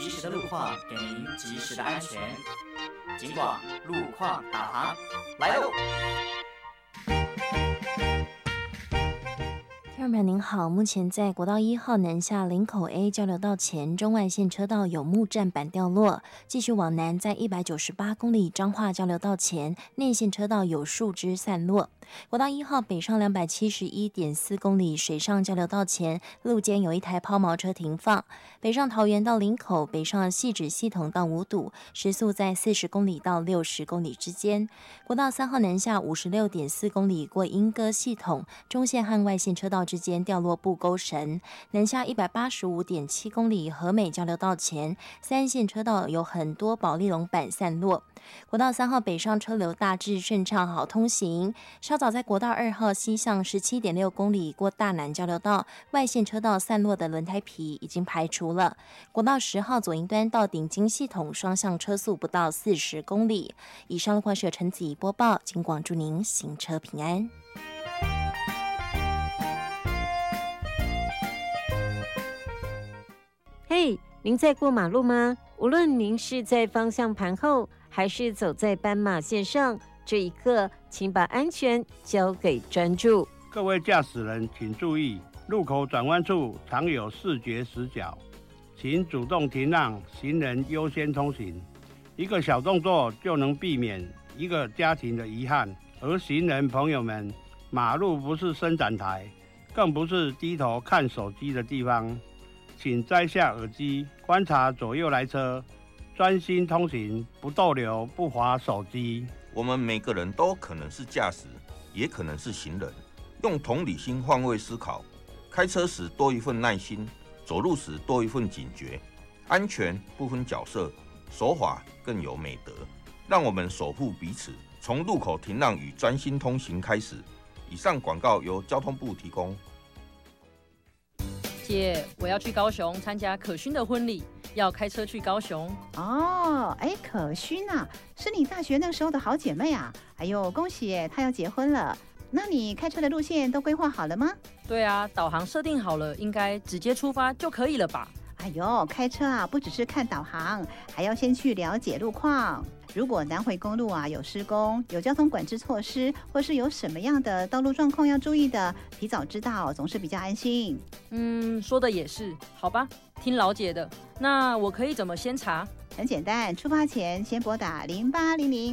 及时的路况，给您及时的安全。警广路况导航来喽！ 听众朋友您好，目前在国道1号南下林口 A 交流道前中外线车道有木栈板掉落，继续往南在198公里彰化交流道前内线车道有树枝散落。国道1号北上271.4公里水上交流道前路肩有一台抛锚车停放，北上桃园到林口，北上汐止系统到五堵，时速在40公里到60公里之间。国道3号南下56.4公里过莺歌系统，中线和外线车道之间掉落布钩绳，南下185.7公里和美交流道前三线车道有很多保丽龙板散落。国道3号北上车流大致顺畅好通行，稍早在国道2号西向17.6公里过大南交流道，外线车道散落的轮胎皮已经排除了。国道10号左营端到顶金系统双向车速不到40公里。以上路况是由陈子怡播报，警广祝您行车平安。 嘿，您在过马路吗？无论您是在方向盘后，还是走在斑马线上，这一刻，请把安全交给专注。 各位驾驶人请注意，路口转弯处常有视觉死角，请主动停让，行人优先通行。一个小动作就能避免一个家庭的遗憾。而行人朋友们，马路不是伸展台，更不是低头看手机的地方。请摘下耳机，观察左右来车，专心通行，不逗留，不滑手机。 我们每个人都可能是驾驶，也可能是行人。用同理心换位思考，开车时多一份耐心，走路时多一份警觉。安全不分角色，守法更有美德。让我们守护彼此，从路口停让与专心通行开始。以上广告由交通部提供。 姐，我要去高雄参加可勋的婚礼，要开车去高雄。 哦，可勋啊，是你大学那时候的好姐妹啊！哎呦，恭喜耶，她要结婚了。那你开车的路线都规划好了吗？ 对啊，导航设定好了，应该直接出发就可以了吧？ 哎呦，开车啊，不只是看导航，还要先去了解路况。如果南回公路啊有施工、有交通管制措施，或是有什么样的道路状况要注意的，提早知道总是比较安心。 说的也是，好吧，听老姐的。那我可以怎么先查？ 很简单，出发前先拨打0800